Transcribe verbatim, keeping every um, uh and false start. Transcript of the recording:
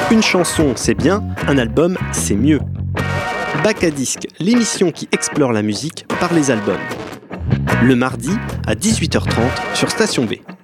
Une chanson, c'est bien, un album, c'est mieux. Bac à disque, l'émission qui explore la musique par les albums. Le mardi à dix-huit heures trente sur Station B.